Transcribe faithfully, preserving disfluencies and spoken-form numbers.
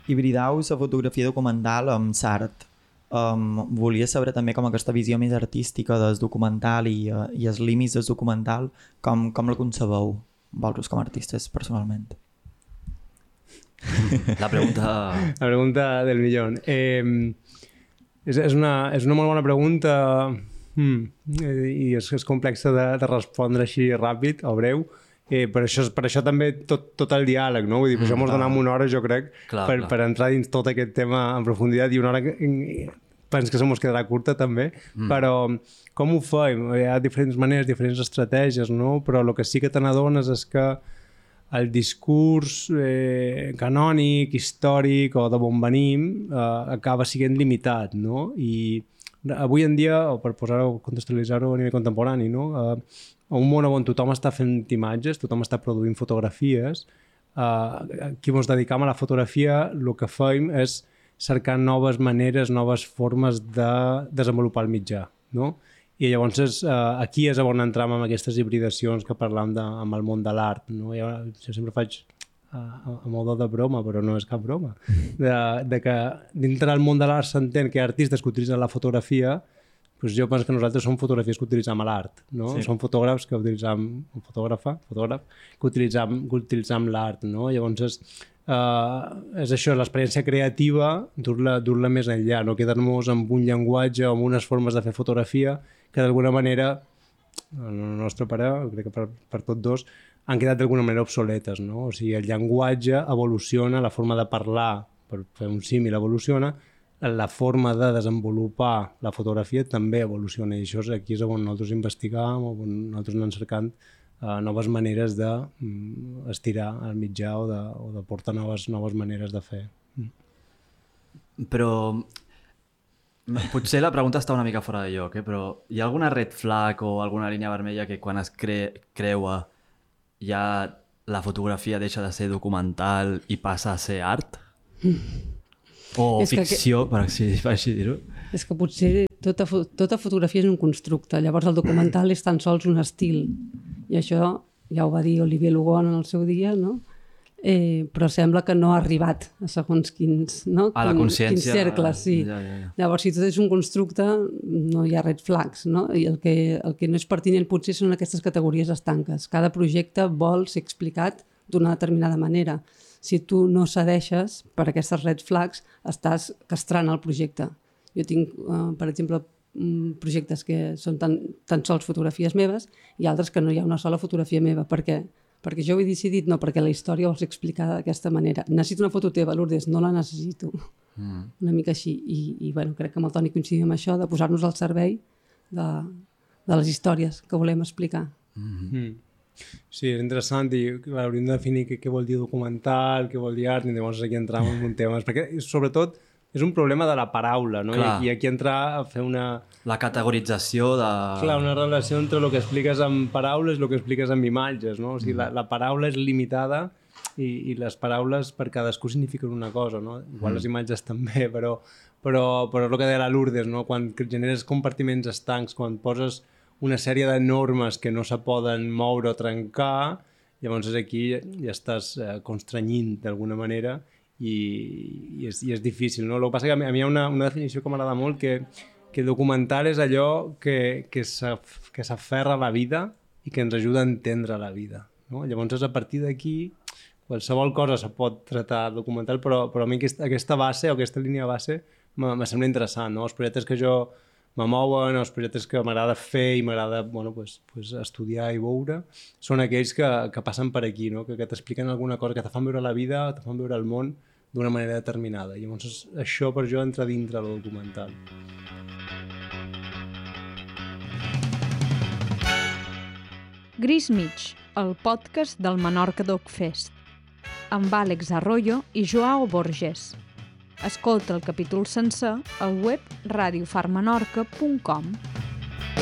hibridau la fotografia documental amb l'art. Um, volia saber també com aquesta visió més artística del documental i, uh, i els límits del documental, com, com la concebeu vosaltres com a artistes personalment? La pregunta... La pregunta del millón. Eh, és, és, una, és una molt bona pregunta mm, i és, és complexa de, de respondre així ràpid o breu. Eh, per, això, per això també tot, tot el diàleg, no? Vull dir, per mm, això ens donem una hora, jo crec, clar, per, clar. per entrar dins tot aquest tema en profunditat, i una hora que penso que se mos quedarà curta també, mm. però com ho fem? Hi ha diferents maneres, diferents estratègies, no? Però el que sí que te n'adones és que el discurs eh, canònic, històric o de on venim eh, acaba sent limitat, no? I avui en dia, o per posar-ho, contextualitzar-ho a nivell contemporani, no? Eh, a un món on tothom està fent imatges, tothom està produint fotografies, eh, qui ens dedicam a la fotografia, el que fem és cercar noves maneres, noves formes de desenvolupar el mitjà, no? I llavors és, eh, aquí és on entram amb aquestes hibridacions que parlam de, amb el món de l'art, no? Jo, jo sempre faig a, a modo de broma, però no és cap broma, de, de que dintre del món de l'art s'entén que hi ha artistes que utilitzen la fotografia. Pues jo penso que nosaltres som fotografies que utilitzem a l'art, no? Sí. Som fotògrafs que utilitzem, un fotògrafa, fotògraf, que utilitzem, que utilitzem l'art, no? Llavors és, uh, és això, l'experiència creativa, dur-la dur-la més enllà, no quedar-nos amb un llenguatge o amb unes formes de fer fotografia que d'alguna manera, en el nostre parer, crec que per, per tots dos, han quedat d'alguna manera obsoletes, no? O sigui, el llenguatge evoluciona, la forma de parlar, per fer un símil, evoluciona, la forma de desenvolupar la fotografia també evoluciona, i això és aquí és on nosaltres investigam, on nosaltres anem cercant uh, noves maneres d'estirar um, el mitjà o de, o de portar noves, noves maneres de fer. Però potser la pregunta està una mica fora de lloc, eh? Però hi ha alguna red flag o alguna línia vermella que quan es cre creua ja la fotografia deixa de ser documental i passa a ser art? Mm. O és ficció, que, per així, per així dir-ho. És que potser tota, tota fotografia és un constructe, llavors el documental és tan sols un estil, i això ja ho va dir Olivier Lugon en el seu dia, no? Eh, però sembla que no ha arribat a segons quins, no? A la consciència. Quins cercles, sí. Ja, ja, ja. Llavors, si tot és un constructe, no hi ha red flags, no? I el que, el que no és pertinent potser són aquestes categories estanques. Cada projecte vol ser explicat d'una determinada manera. Si tu no cedeixes per aquestes red flags, estàs castrant el projecte. Jo tinc, uh, per exemple, projectes que són tan, tan sols fotografies meves i altres que no hi ha una sola fotografia meva. Per què? Perquè jo ho he decidit, no, perquè la història vol ser explicada d'aquesta manera. Necessito una foto teva, Lourdes, no la necessito. Mm. Una mica així. I, i bueno, crec que amb el Toni coincidim amb això, de posar-nos al servei de, de les històries que volem explicar. Mm-hmm. Sí, és interessant i clar, hauríem de definir què, què vol dir documental, què vol dir art, i llavors aquí entram en un tema, perquè sobretot és un problema de la paraula, no? I, I aquí entrar a fer una... La categorització de... Clar, una relació entre el que expliques amb paraules i el que expliques amb imatges, no? O sigui, mm. la, la paraula és limitada i, i les paraules per cadascú signifiquen una cosa, no? Igual mm. les imatges també, però, però, però és el que deia la Lourdes, no? Quan generes compartiments estancs, quan poses una sèrie de normes que no se poden moure o trencar, llavors aquí ja estàs eh, constrenyint d'alguna manera i, i, és, i és difícil, no? El que passa que a mi, a mi hi ha una, una definició que m'agrada molt, que, que documental és allò que, que s'aferra a la vida i que ens ajuda a entendre la vida, no? Llavors és a partir d'aquí qualsevol cosa se pot tratar documental, però, però a mi aquesta, aquesta base o aquesta línia base me sembla interessant, no? Els projectes que jo me mouen, els projectes que m'agrada fer i m'agrada bueno, pues, pues estudiar i veure, són aquells que, que passen per aquí, no? que, que t'expliquen alguna cosa, que te fan veure la vida, te fan veure el món d'una manera determinada. I llavors això per jo entra dintre del documental. Gris Mig, el podcast del Menorca Doc Fest, amb Àlex Arroyo i Joao Borges. Escolta el capítol sencer al web radio far menorca punt com.